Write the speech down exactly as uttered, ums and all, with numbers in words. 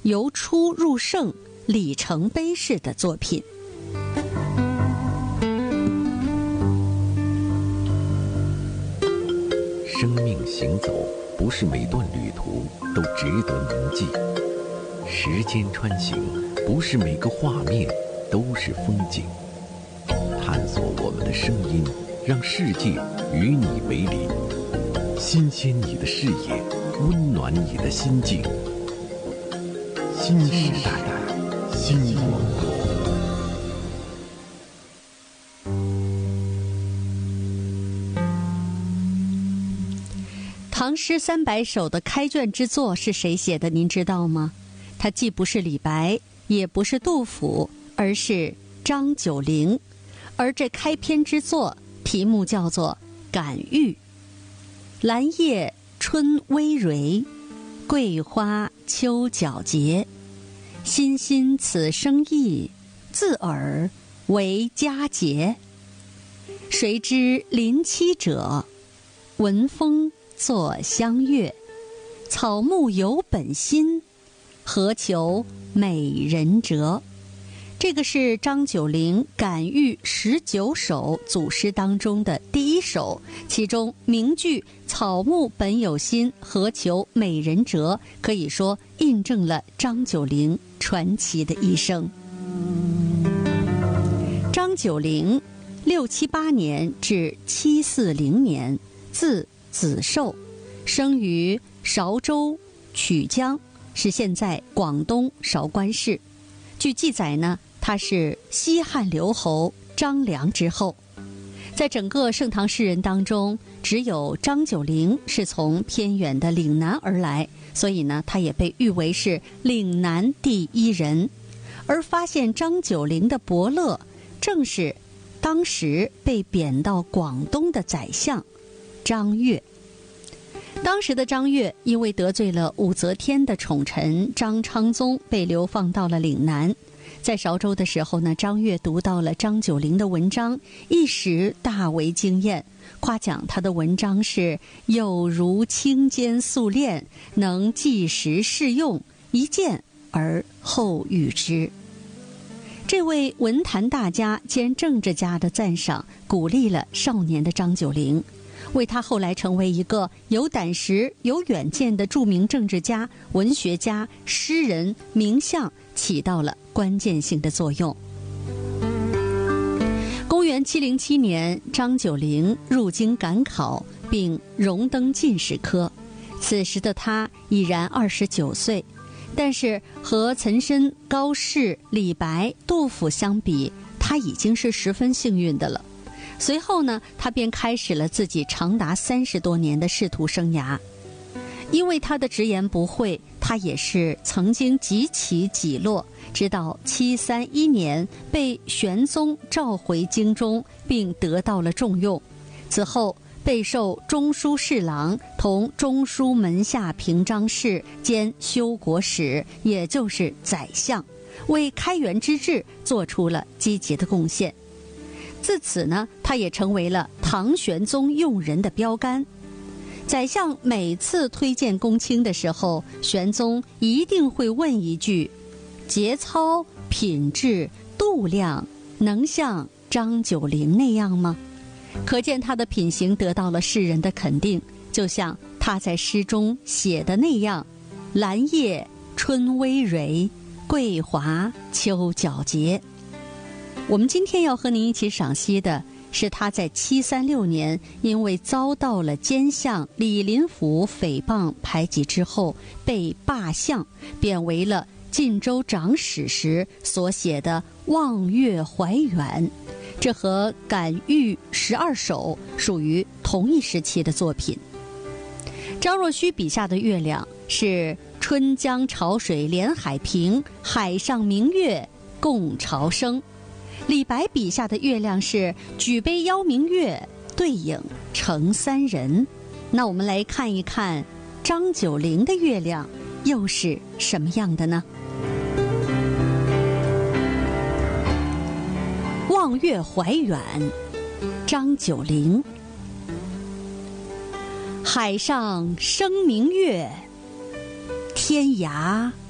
由初入盛、里程碑式的作品。 生命行走，不是每段旅途都值得铭记；时间穿行，不是每个画面都是风景。探索我们的声音，让世界与你为邻，新鲜你的视野，温暖你的心境。新时代，新广播。 唐诗三百首的开卷之作是谁写的？您知道吗？它既不是李白，也不是杜甫，而是张九龄。而这开篇之作题目叫做《感遇》。兰叶春葳蕤，桂花秋皎洁。欣欣此生意，自尔为佳节。谁知林栖者，闻风作相悦。草木有本心，何求美人折。这个是张九龄《感遇》十九首组诗当中的第一首，其中名句“草木本有心，何求美人折”可以说印证了张九龄传奇的一生。张九龄，六七八年至七四零年，字子寿，生于韶州曲江，是现在广东韶关市。据记载呢，他是西汉留侯张良之后。在整个盛唐诗人当中，只有张九龄是从偏远的岭南而来，所以呢，他也被誉为是岭南第一人。而发现张九龄的伯乐，正是当时被贬到广东的宰相张悦。当时的张悦因为得罪了武则天的宠臣张昌宗，被流放到了岭南。在韶州的时候呢，张悦读到了张九龄的文章，一时大为惊艳，夸奖他的文章是有如清坚素练，能即时适用，一见而后喻之。这位文坛大家兼政治家的赞赏，鼓励了少年的张九龄，为他后来成为一个有胆识、有远见的著名政治家、文学家、诗人、名相起到了关键性的作用。公元七零七年，张九龄入京赶考，并荣登进士科。此时的他已然二十九岁，但是和岑参、高适、李白、杜甫相比，他已经是十分幸运的了。随后呢，他便开始了自己长达三十多年的仕途生涯。因为他的直言不讳，他也是曾经几起几落，直到七三一年被玄宗召回京中，并得到了重用。此后备受中书侍郎，同中书门下平章事兼修国史，也就是宰相，为开元之治做出了积极的贡献。自此呢，他也成为了唐玄宗用人的标杆。宰相每次推荐公卿的时候，玄宗一定会问一句：节操、品质、度量，能像张九龄那样吗？可见他的品行得到了世人的肯定，就像他在诗中写的那样：兰叶春葳蕤，桂华秋皎洁。我们今天要和您一起赏析的是他在七三六年因为遭到了奸相李林甫诽谤排挤之后被罢相，贬为了晋州长史时所写的《望月怀远》，这和《感遇》十二首属于同一时期的作品。张若虚笔下的月亮是春江潮水连海平，海上明月共潮生。李白笔下的月亮是举杯邀明月，对影成三人。那我们来看一看张九龄的月亮又是什么样的呢？望月怀远，张九龄。海上生明月，天涯